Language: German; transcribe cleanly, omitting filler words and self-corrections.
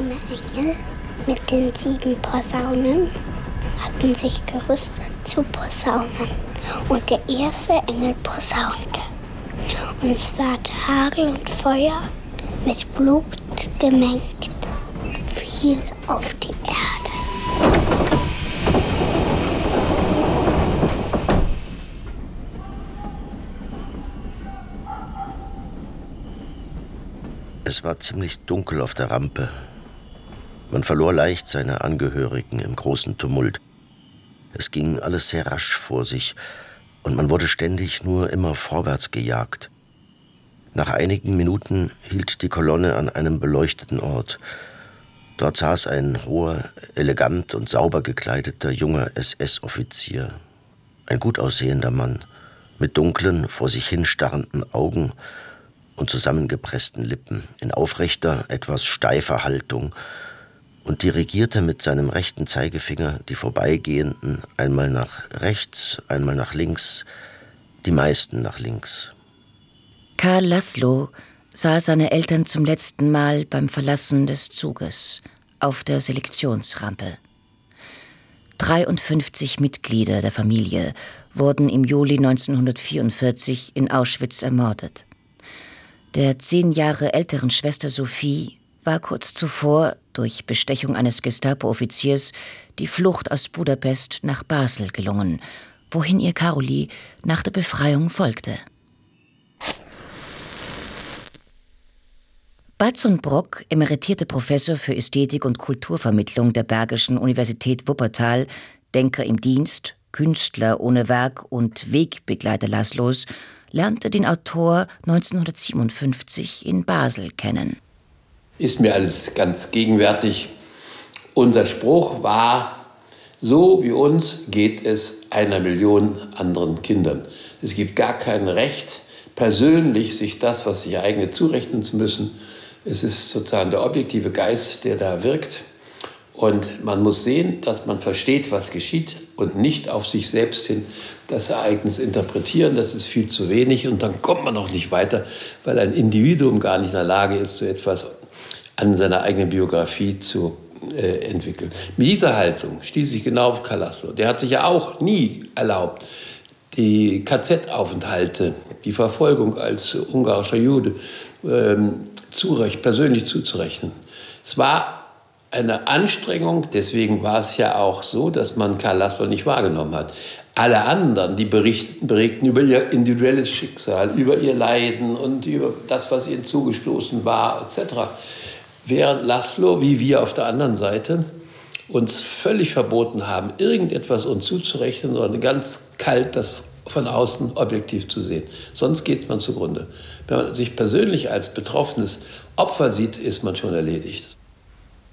7 Engel mit den 7 Posaunen hatten sich gerüstet zu posaunen. Und der erste Engel posaunte. Und es ward Hagel und Feuer mit Blut gemengt, fiel auf die Erde. Es war ziemlich dunkel auf der Rampe. Man verlor leicht seine Angehörigen im großen Tumult. Es ging alles sehr rasch vor sich und man wurde ständig nur immer vorwärts gejagt. Nach einigen Minuten hielt die Kolonne an einem beleuchteten Ort. Dort saß ein hoher, elegant und sauber gekleideter junger SS-Offizier. Ein gut aussehender Mann mit dunklen, vor sich hin starrenden Augen und zusammengepressten Lippen, in aufrechter, etwas steifer Haltung, und dirigierte mit seinem rechten Zeigefinger die Vorbeigehenden einmal nach rechts, einmal nach links, die meisten nach links. Karl Laszlo sah seine Eltern zum letzten Mal beim Verlassen des Zuges auf der Selektionsrampe. 53 Mitglieder der Familie wurden im Juli 1944 in Auschwitz ermordet. Der 10 Jahre älteren Schwester Sophie war kurz zuvor durch Bestechung eines Gestapo-Offiziers die Flucht aus Budapest nach Basel gelungen, wohin ihr Karoli nach der Befreiung folgte. Batzon Brock, emeritierte Professor für Ästhetik und Kulturvermittlung der Bergischen Universität Wuppertal, Denker im Dienst, Künstler ohne Werk und Wegbegleiter Laszlos, lernte den Autor 1957 in Basel kennen. Ist mir alles ganz gegenwärtig. Unser Spruch war: So wie uns geht es 1 Million anderen Kindern. Es gibt gar kein Recht, persönlich sich das, was sich eigene, zurechnen zu müssen. Es ist sozusagen der objektive Geist, der da wirkt. Und man muss sehen, dass man versteht, was geschieht und nicht auf sich selbst hin das Ereignis interpretieren. Das ist viel zu wenig und dann kommt man auch nicht weiter, weil ein Individuum gar nicht in der Lage ist, so etwas an seiner eigenen Biografie zu entwickeln. Mit dieser Haltung stieß ich genau auf Karl Laszlo. Der hat sich ja auch nie erlaubt, die KZ-Aufenthalte, die Verfolgung als ungarischer Jude persönlich zuzurechnen. Es war eine Anstrengung, deswegen war es ja auch so, dass man Karl Laszlo nicht wahrgenommen hat. Alle anderen, die berichten über ihr individuelles Schicksal, über ihr Leiden und über das, was ihnen zugestoßen war, etc. Während Laszlo, wie wir auf der anderen Seite, uns völlig verboten haben, irgendetwas uns zuzurechnen, sondern ganz kalt das von außen objektiv zu sehen. Sonst geht man zugrunde. Wenn man sich persönlich als betroffenes Opfer sieht, ist man schon erledigt.